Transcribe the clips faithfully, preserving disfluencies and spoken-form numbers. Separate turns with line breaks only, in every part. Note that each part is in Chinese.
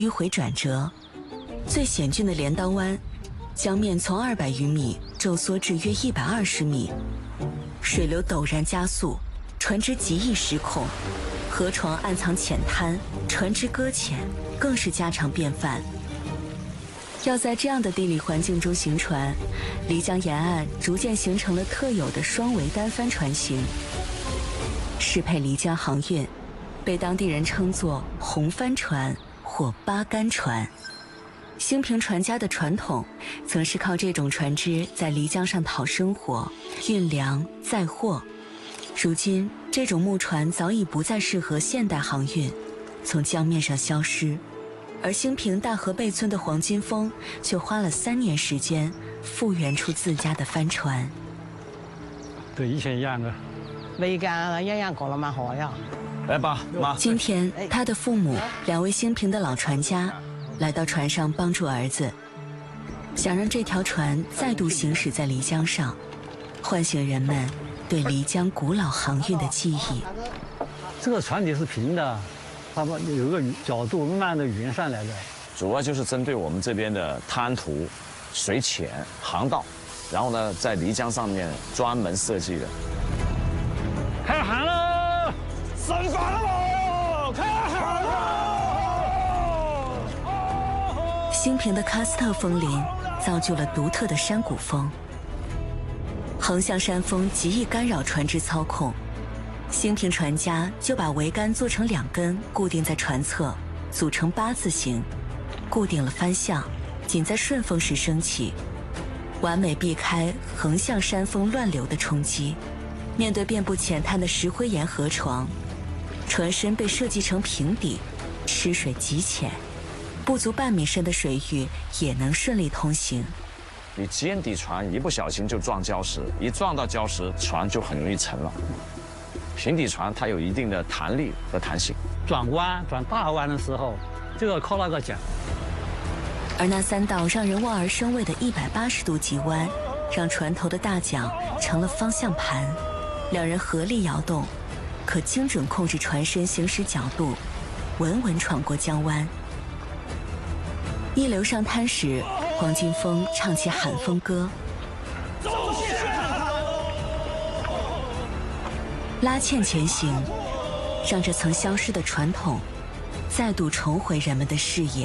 迂回转折，最险峻的镰刀湾，江面从二百余米骤缩至约一百二十米，水流陡然加速，船只极易失控，河床暗藏浅滩，船只搁浅更是家常便饭。要在这样的地理环境中行船，漓江沿岸逐渐形成了特有的双桅单帆船型。适配漓江航运，被当地人称作红帆船或八竿船。兴平船家的传统曾是靠这种船只在漓江上讨生活、运粮载货。如今这种木船早已不再适合现代航运，从江面上消失。而兴平大河背村的黄金峰却花了三年时间复原出自家的帆船。
对，以前一样的。
没干，一样过了蛮好呀。
来吧，妈。
今天他的父母两位兴平的老船家来到船上帮助儿子，想让这条船再度行驶在漓江上，唤醒人们对漓江古老航运的记忆。
这个船底是平的，它们有个角度慢慢的圆上来的。
主要就是针对我们这边的滩涂、水浅、航道，然后呢，在漓江上面专门设计的。
开航了，升帆了，开航了！
兴平的喀斯特风林造就了独特的山谷风，横向山峰极易干扰船只操控。兴平船家就把桅杆做成两根，固定在船侧，组成八字形，固定了帆向，仅在顺风时升起，完美避开横向山峰乱流的冲击。面对遍布浅滩的石灰岩河床，船身被设计成平底，吃水极浅，不足半米深的水域也能顺利通行。
你尖底船一不小心就撞礁石，一撞到礁石，船就很容易沉了。平底船它有一定的弹力和弹性，
转弯转大弯的时候就要靠那个桨。
而那三道让人望而生畏的一百八十度急弯，让船头的大桨成了方向盘。两人合力摇动，可精准控制船身行驶角度，稳稳闯过江湾。一流上滩时，黄金峰唱起喊风歌，拉纤前行，让这曾消失的传统再度重回人們的視野。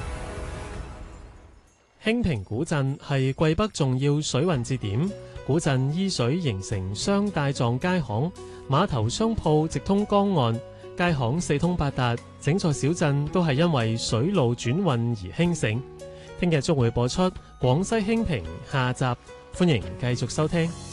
興平古鎮係桂北重要水運節點，古鎮依水形成雙帶狀街巷，碼頭商鋪直通江岸，街巷四通八達，整座小鎮都係因為水路轉運而興盛。聽日將會播出廣西興平下集，歡迎繼續收聽。